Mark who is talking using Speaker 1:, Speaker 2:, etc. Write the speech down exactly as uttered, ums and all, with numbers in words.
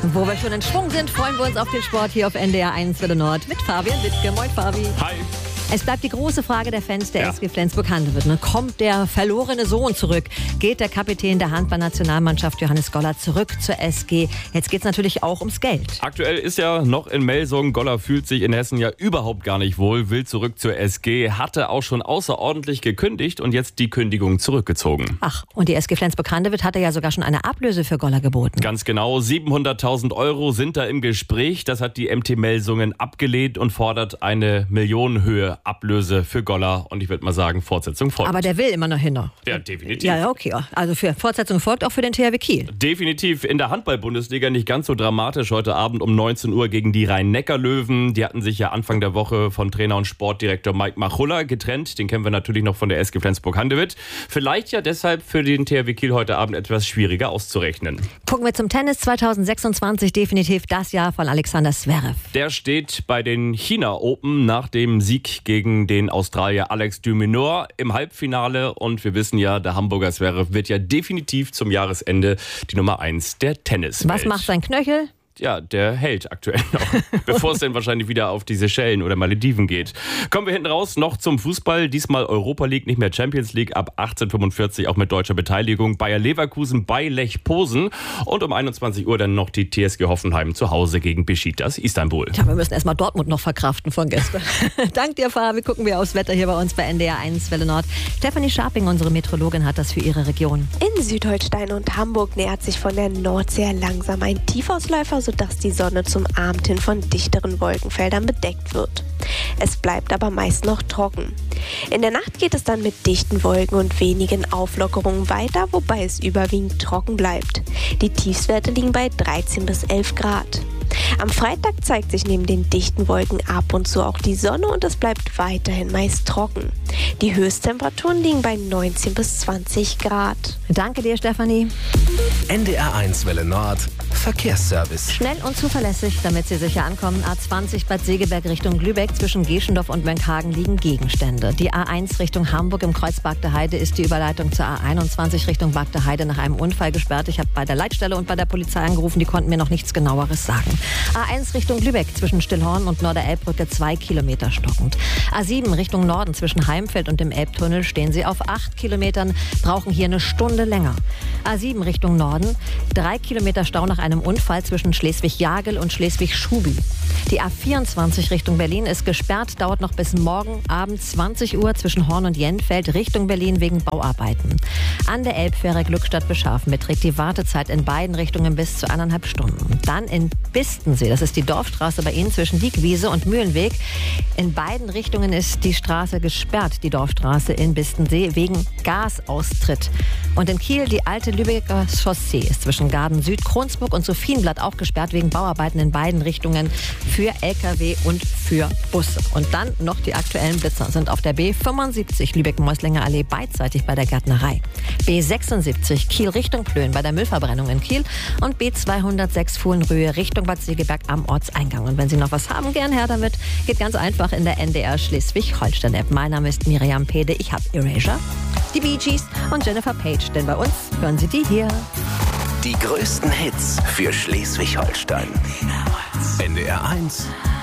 Speaker 1: Wo wir schon in Schwung sind, freuen wir uns auf den Sport hier auf N D R eins Welle Nord mit Fabian Wittke. Moin Fabi.
Speaker 2: Hi.
Speaker 1: Es bleibt die große Frage der Fans der
Speaker 2: Ja.
Speaker 1: S G Flensburg-Handewitt. Ne? Kommt der verlorene Sohn zurück? Geht der Kapitän der Handball-Nationalmannschaft Johannes Goller zurück zur S G? Jetzt geht es natürlich auch ums Geld.
Speaker 2: Aktuell ist er noch in Melsungen. Goller fühlt sich in Hessen ja überhaupt gar nicht wohl, will zurück zur S G, hatte auch schon außerordentlich gekündigt und jetzt die Kündigung zurückgezogen.
Speaker 1: Ach, und die S G Flensburg-Handewitt hatte ja sogar schon eine Ablöse für Goller geboten.
Speaker 2: Ganz genau, siebenhunderttausend Euro sind da im Gespräch. Das hat die M T Melsungen abgelehnt und fordert eine Millionenhöhe Ablöse für Goller. Und ich würde mal sagen, Fortsetzung folgt.
Speaker 1: Aber der will immer noch hin.
Speaker 2: Ja, definitiv.
Speaker 1: Ja, okay. Also für Fortsetzung folgt auch für den T H W Kiel.
Speaker 2: Definitiv in der Handball-Bundesliga nicht ganz so dramatisch. Heute Abend um neunzehn Uhr gegen die Rhein-Neckar-Löwen. Die hatten sich ja Anfang der Woche von Trainer und Sportdirektor Mike Machulla getrennt. Den kennen wir natürlich noch von der S G Flensburg-Handewitt. Vielleicht ja deshalb für den T H W Kiel heute Abend etwas schwieriger auszurechnen.
Speaker 1: Gucken wir zum Tennis. zweitausendsechsundzwanzig definitiv das Jahr von Alexander Zverev.
Speaker 2: Der steht bei den China Open nach dem Sieg gegen den Australier Alex de Minaur im Halbfinale. Und wir wissen ja, der Hamburger Zverev wird ja definitiv zum Jahresende die Nummer eins der Tenniswelt.
Speaker 1: Was macht sein Knöchel?
Speaker 2: Ja, der hält aktuell noch, bevor es dann wahrscheinlich wieder auf die Seychellen oder Malediven geht. Kommen wir hinten raus noch zum Fußball. Diesmal Europa League, nicht mehr Champions League. Ab achtzehn Uhr fünfundvierzig auch mit deutscher Beteiligung. Bayer Leverkusen bei Lech Posen. Und um einundzwanzig Uhr dann noch die T S G Hoffenheim zu Hause gegen Besiktas Istanbul.
Speaker 1: Ja, wir müssen erstmal Dortmund noch verkraften von gestern. Dank dir, Fabi. Gucken wir aufs Wetter hier bei uns bei N D R eins Welle Nord. Stefanie Scharping, unsere Meteorologin, hat das für ihre Region.
Speaker 3: In Südholstein und Hamburg nähert sich von der Nordsee langsam ein Tiefausläufer, sodass die Sonne zum Abend hin von dichteren Wolkenfeldern bedeckt wird. Es bleibt aber meist noch trocken. In der Nacht geht es dann mit dichten Wolken und wenigen Auflockerungen weiter, wobei es überwiegend trocken bleibt. Die Tiefstwerte liegen bei dreizehn bis elf Grad. Am Freitag zeigt sich neben den dichten Wolken ab und zu auch die Sonne und es bleibt weiterhin meist trocken. Die Höchsttemperaturen liegen bei neunzehn bis zwanzig Grad.
Speaker 1: Danke dir, Stefanie.
Speaker 4: N D R eins Welle Nord Verkehrsservice.
Speaker 1: Schnell und zuverlässig, damit Sie sicher ankommen. A zwanzig Bad Segeberg Richtung Lübeck. Zwischen Geschendorf und Mönckehagen liegen Gegenstände. Die A eins Richtung Hamburg im Kreuz Bagde Heide ist die Überleitung zur A einundzwanzig Richtung Bagde Heide nach einem Unfall gesperrt. Ich habe bei der Leitstelle und bei der Polizei angerufen, die konnten mir noch nichts Genaueres sagen. A eins Richtung Lübeck zwischen Stillhorn und Norderelbbrücke zwei Kilometer stockend. A sieben Richtung Norden zwischen Heimfeld und dem Elbtunnel stehen Sie auf acht Kilometern, brauchen hier eine Stunde länger. A sieben Richtung Norden, drei Kilometer Stau nach einem Unfall zwischen Schleswig-Jagel und Schleswig-Schubi. Die A vierundzwanzig Richtung Berlin ist gesperrt, dauert noch bis morgen Abend zwanzig Uhr zwischen Horn und Jenfeld Richtung Berlin wegen Bauarbeiten. An der Elbfähre Glückstadt-Beschafen beträgt die Wartezeit in beiden Richtungen bis zu eineinhalb Stunden. Dann in Bistensee, das ist die Dorfstraße bei Ihnen zwischen Diekwiese und Mühlenweg. In beiden Richtungen ist die Straße gesperrt, die Dorfstraße in Bistensee, wegen Gasaustritt. Und in Kiel die alte Lübecker Chaussee ist zwischen Garden Süd, Kronsburg und Sophienblatt auch gesperrt wegen Bauarbeiten in beiden Richtungen für L K W und für Busse. Und dann noch die aktuellen Blitzer sind auf der B fünfundsiebzig Lübeck-Mäuslinger Allee beidseitig bei der Gärtnerei. B sechsundsiebzig Kiel Richtung Plön bei der Müllverbrennung in Kiel und B zweihundertsechs Fuhlenrühe Richtung Bad Segeberg am Ortseingang. Und wenn Sie noch was haben, gern her damit. Geht ganz einfach in der N D R Schleswig-Holstein-App. Mein Name ist Miriam Pede. Ich habe Erasure, die Bee Gees und Jennifer Page. Denn bei uns hören Sie die hier.
Speaker 4: Die größten Hits für Schleswig-Holstein. N D R eins